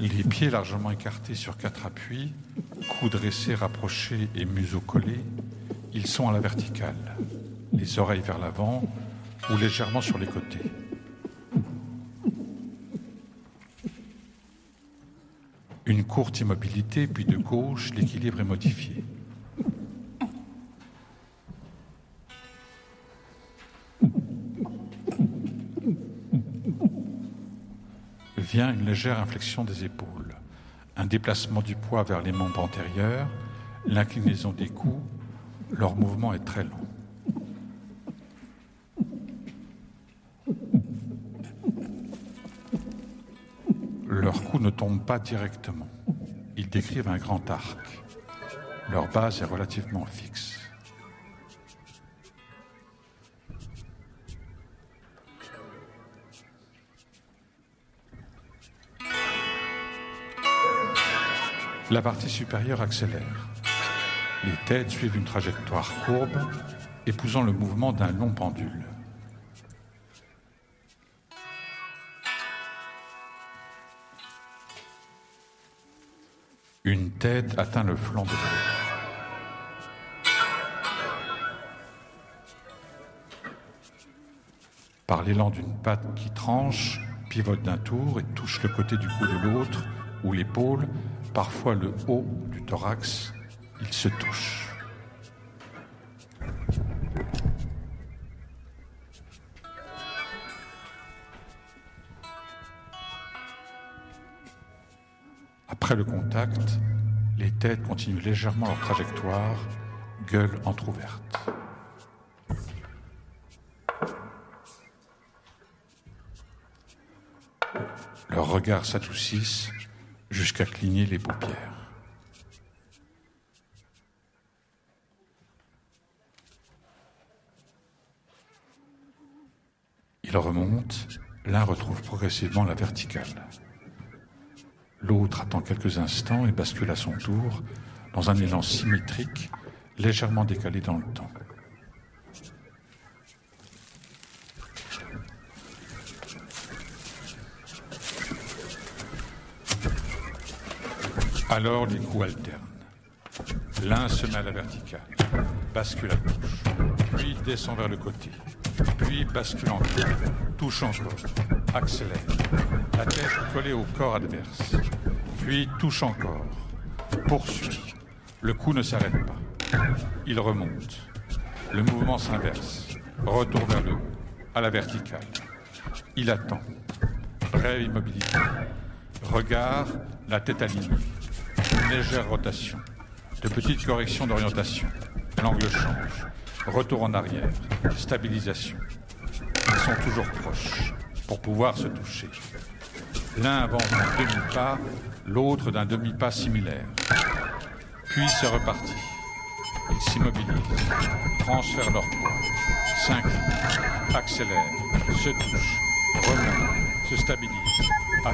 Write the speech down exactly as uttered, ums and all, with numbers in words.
Les pieds largement écartés sur quatre appuis, cou dressé, rapproché et museau collé, ils sont à la verticale, les oreilles vers l'avant ou légèrement sur les côtés. Une courte immobilité, puis de gauche, l'équilibre est modifié. Vient une légère inflexion des épaules, un déplacement du poids vers les membres antérieurs, l'inclinaison des coups, leur mouvement est très lent. Leurs coups ne tombent pas directement. Ils décrivent un grand arc. Leur base est relativement fixe. La partie supérieure accélère. Les têtes suivent une trajectoire courbe, épousant le mouvement d'un long pendule. Une tête atteint le flanc de l'autre. Par l'élan d'une patte qui tranche, pivote d'un tour et touche le côté du cou de l'autre, ou l'épaule, parfois le haut du thorax, ils se touchent. Après le contact, les têtes continuent légèrement leur trajectoire, gueule entr'ouverte. Leurs regards s'adoucissent jusqu'à cligner les paupières. Ils remontent, l'un retrouve progressivement la verticale. L'autre attend quelques instants et bascule à son tour dans un élan symétrique, légèrement décalé dans le temps. Alors les coups alternent. L'un se met à la verticale, bascule à gauche, puis descend vers le côté, puis bascule encore, touche encore, accélère, la tête collée au corps adverse, puis touche encore, poursuit, le coup ne s'arrête pas, il remonte, le mouvement s'inverse, retour vers le haut, à la verticale, il attend, brève immobilité, regard, la tête alignée, une légère rotation, de petites corrections d'orientation, l'angle change, retour en arrière, stabilisation. Ils sont toujours proches pour pouvoir se toucher. L'un avance d'un demi-pas, l'autre d'un demi-pas similaire. Puis c'est reparti. Ils s'immobilisent, transfèrent leur poids, s'inclinent, accélèrent, se touchent, remontent, se stabilisent.